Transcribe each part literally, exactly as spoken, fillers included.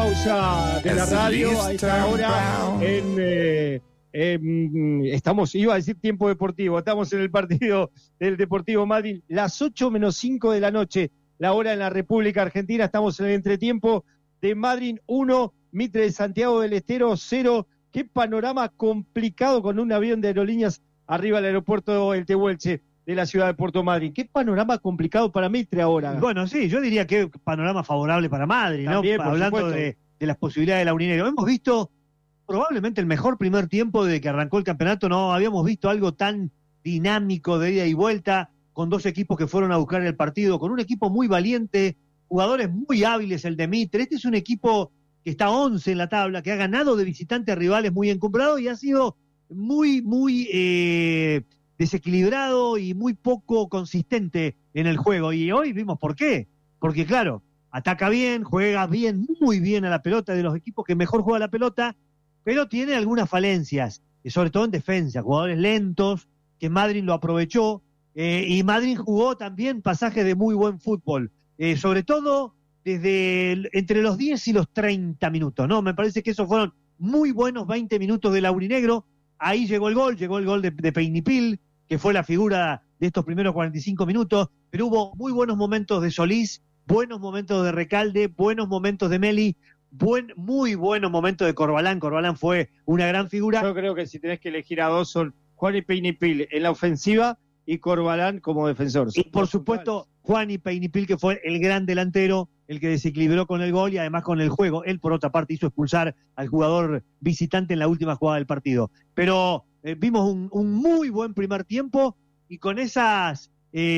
pausa de la radio a esta hora en, eh, eh, estamos, iba a decir tiempo deportivo, estamos en el partido del Deportivo Madryn, las ocho menos cinco de la noche, la hora en la República Argentina, estamos en el entretiempo de Madryn uno, Mitre de Santiago del Estero cero. Qué panorama complicado con un avión de Aerolíneas arriba del aeropuerto El Tehuelche de la ciudad de Puerto Madryn. Qué panorama complicado para Mitre ahora. Bueno, sí, yo diría que panorama favorable para Madryn, ¿no? También, por Hablando de, de las posibilidades de Laurinegro. Hemos visto probablemente el mejor primer tiempo desde que arrancó el campeonato. No habíamos visto algo tan dinámico de ida y vuelta, con dos equipos que fueron a buscar el partido, con un equipo muy valiente, jugadores muy hábiles el de Mitre. Este es un equipo que está once en la tabla, que ha ganado de visitante a rivales muy encumbrados y ha sido muy, muy eh, desequilibrado y muy poco consistente en el juego. Y hoy vimos por qué. Porque, claro, ataca bien, juega bien, muy bien a la pelota, de los equipos que mejor juega la pelota, pero tiene algunas falencias, y sobre todo en defensa, jugadores lentos, que Madryn lo aprovechó, eh, y Madryn jugó también pasajes de muy buen fútbol, eh, sobre todo desde el, entre los diez y los treinta minutos, ¿no? Me parece que esos fueron muy buenos veinte minutos de Laurinegro. Ahí llegó el gol, llegó el gol de, de Peynipil, que fue la figura de estos primeros cuarenta y cinco minutos, pero hubo muy buenos momentos de Solís, buenos momentos de Recalde, buenos momentos de Meli, buen, muy buenos momentos de Corbalán. Corbalán fue una gran figura. Yo creo que si tenés que elegir a dos son Juan y Peynipil en la ofensiva y Corbalán como defensor. Y por supuesto Juan y Peynipil, que fue el gran delantero, el que desequilibró con el gol y además con el juego. Él, por otra parte, hizo expulsar al jugador visitante en la última jugada del partido. Pero eh, vimos un, un muy buen primer tiempo y con esas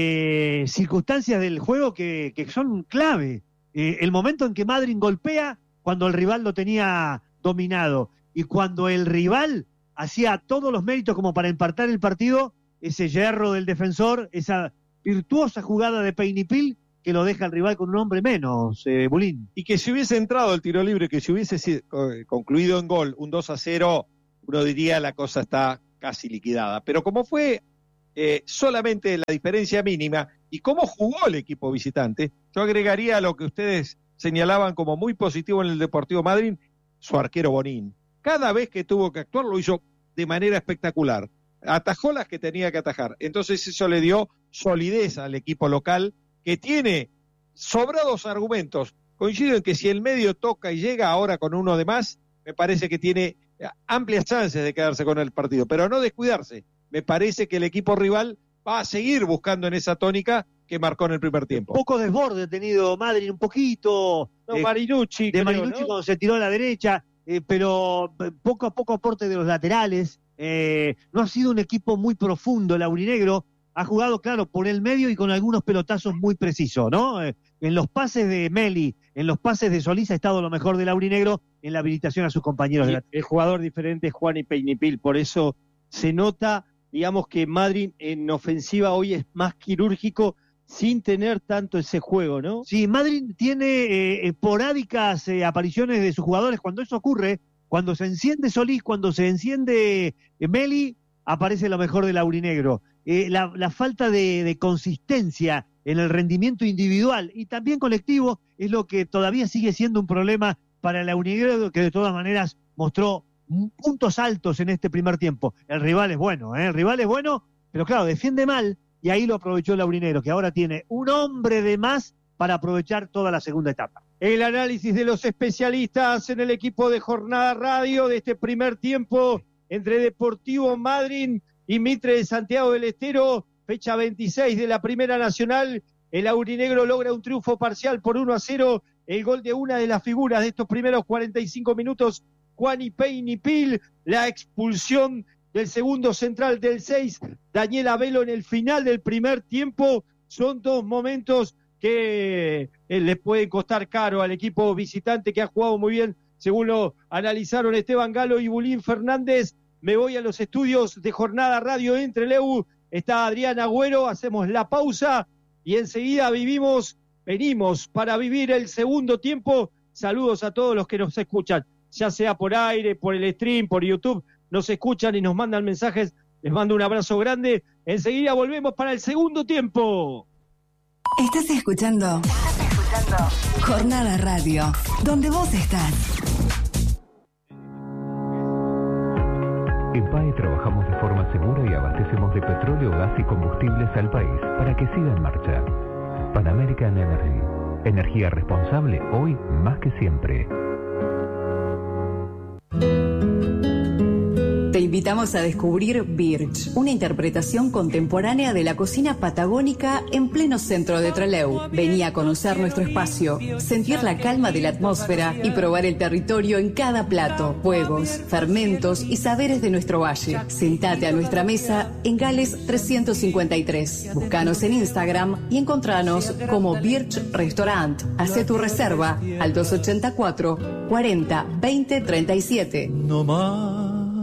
eh, circunstancias del juego que, que son clave. Eh, el momento en que Madryn golpea cuando el rival lo tenía dominado y cuando el rival hacía todos los méritos como para empatar el partido, ese yerro del defensor, esa virtuosa jugada de Peynipil que lo deja el rival con un hombre menos, eh, Bulín. Y que si hubiese entrado el tiro libre, que si hubiese sido, eh, concluido en gol, un dos a cero, uno diría la cosa está casi liquidada. Pero como fue eh, solamente la diferencia mínima y cómo jugó el equipo visitante, yo agregaría a lo que ustedes señalaban como muy positivo en el Deportivo Madryn, su arquero Bonín. Cada vez que tuvo que actuar lo hizo de manera espectacular. Atajó las que tenía que atajar. Entonces eso le dio solidez al equipo local, que tiene sobrados argumentos. Coincido en que si el medio toca y llega ahora con uno de más, me parece que tiene amplias chances de quedarse con el partido, pero no descuidarse. Me parece que el equipo rival va a seguir buscando en esa tónica que marcó en el primer tiempo. Poco desborde ha tenido Madryn, un poquito. No, eh, Marinucci. de creo, Marinucci, ¿no? Cuando se tiró a la derecha, eh, pero poco a poco aporte de los laterales. Eh, no ha sido un equipo muy profundo el Laurinegro. Ha jugado, claro, por el medio y con algunos pelotazos muy precisos, ¿no? Eh, en los pases de Meli, en los pases de Solís ha estado lo mejor del Laurinegro en la habilitación a sus compañeros. Y de la... el jugador diferente es Juan y Peynipil, por eso se nota, digamos, que Madryn en ofensiva hoy es más quirúrgico sin tener tanto ese juego, ¿no? Sí, Madryn tiene eh, esporádicas eh, apariciones de sus jugadores. Cuando eso ocurre, cuando se enciende Solís, cuando se enciende eh, Meli, aparece lo mejor del Laurinegro. Eh, la, la falta de, de consistencia en el rendimiento individual y también colectivo es lo que todavía sigue siendo un problema para el Laurinegro, que de todas maneras mostró puntos altos en este primer tiempo. El rival es bueno, ¿eh? El rival es bueno, pero claro, defiende mal y ahí lo aprovechó el Laurinegro, que ahora tiene un hombre de más para aprovechar toda la segunda etapa. El análisis de los especialistas en el equipo de Jornada Radio de este primer tiempo entre Deportivo Madryn y Mitre de Santiago del Estero, fecha veintiséis de la Primera Nacional. El Laurinegro logra un triunfo parcial por uno a cero. El gol de una de las figuras de estos primeros cuarenta y cinco minutos, Juan y Peynipil. La expulsión del segundo central del seis, Daniel Abelo, en el final del primer tiempo. Son dos momentos que eh, le pueden costar caro al equipo visitante, que ha jugado muy bien, según lo analizaron Esteban Galo y Bulín Fernández. Me voy a los estudios de Jornada Radio entre Leu. Está Adrián Agüero, hacemos la pausa y enseguida vivimos, venimos para vivir el segundo tiempo. Saludos a todos los que nos escuchan, ya sea por aire, por el stream, por YouTube, nos escuchan y nos mandan mensajes. Les mando un abrazo grande. Enseguida volvemos para el segundo tiempo. ¿Estás escuchando? ¿Estás escuchando? escuchando Jornada Radio, donde vos estás. En P A E trabajamos de forma segura y abastecemos de petróleo, gas y combustibles al país para que siga en marcha. Pan American Energy. Energía responsable hoy más que siempre. Te invitamos a descubrir Birch, una interpretación contemporánea de la cocina patagónica en pleno centro de Trelew. Vení a conocer nuestro espacio, sentir la calma de la atmósfera y probar el territorio en cada plato, juegos, fermentos y saberes de nuestro valle. Sentate a nuestra mesa en Gales trescientos cincuenta y tres. Búscanos en Instagram y encontranos como Birch Restaurant. Hacé tu reserva al dos ochenta y cuatro, cuarenta, veinte, treinta y siete. No más.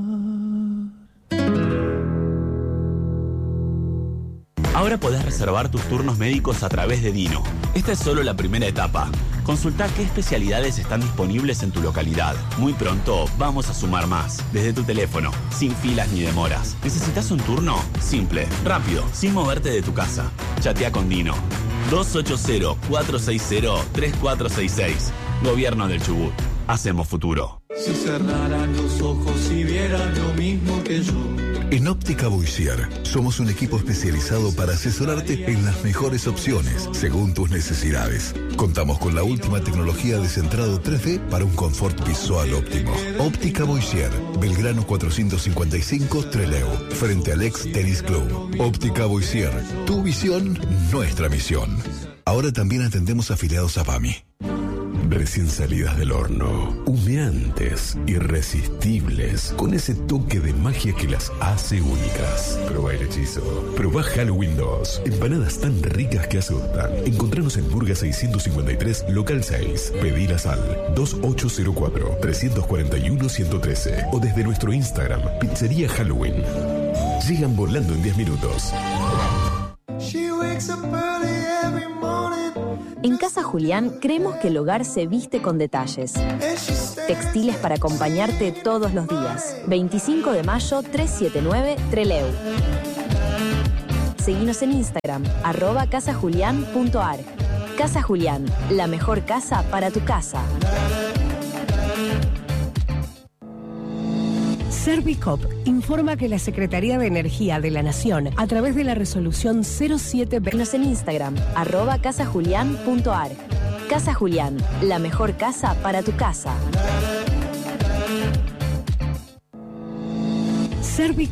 Ahora podés reservar tus turnos médicos a través de Dino. Esta es solo la primera etapa. Consulta qué especialidades están disponibles en tu localidad. Muy pronto vamos a sumar más. Desde tu teléfono, sin filas ni demoras. ¿Necesitas un turno? Simple, rápido, sin moverte de tu casa. Chatea con Dino. dos ocho cero, cuatro seis cero, tres cuatro seis seis. Gobierno del Chubut. Hacemos futuro. Si cerraran los ojos y vieran lo mismo que yo. En Óptica Boissier somos un equipo especializado para asesorarte en las mejores opciones según tus necesidades. Contamos con la última tecnología de centrado tres D para un confort visual óptimo. Óptica Boissier, Belgrano cuatrocientos cincuenta y cinco, Trelew, frente al ex Tennis Club. Óptica Boissier, tu visión, nuestra misión. Ahora también atendemos afiliados a P A M I. Recién salidas del horno, humeantes, irresistibles, con ese toque de magia que las hace únicas. Probá el hechizo. Probá Halloween dos. Empanadas tan ricas que asustan. Encontranos en Burga seiscientos cincuenta y tres, local seis. Pedilas al dos ocho cero cuatro, tres cuatro uno, uno uno tres o desde nuestro Instagram, Pizzería Halloween. Llegan volando en diez minutos. En Casa Julián creemos que el hogar se viste con detalles. Textiles para acompañarte todos los días. veinticinco de mayo, trescientos setenta y nueve, Trelew. Seguinos en Instagram, arroba casajulián.ar. Casa Julián, la mejor casa para tu casa. Servicop informa que la Secretaría de Energía de la Nación, a través de la resolución cero siete... Venos en Instagram, arroba casajulián.ar. Casa Julián, la mejor casa para tu casa. Servicop